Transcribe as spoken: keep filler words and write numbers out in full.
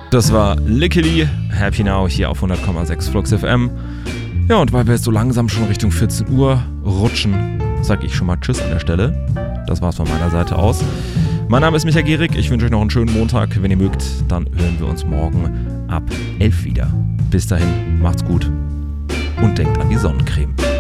Das war Lickily, Happy Now hier auf hundert Komma sechs Flux F M. Ja, und weil wir jetzt so langsam schon Richtung vierzehn Uhr rutschen, sage ich schon mal Tschüss an der Stelle. Das war's von meiner Seite aus. Mein Name ist Michael Gehrig, ich wünsche euch noch einen schönen Montag. Wenn ihr mögt, dann hören wir uns morgen ab elf wieder. Bis dahin, macht's gut und denkt an die Sonnencreme.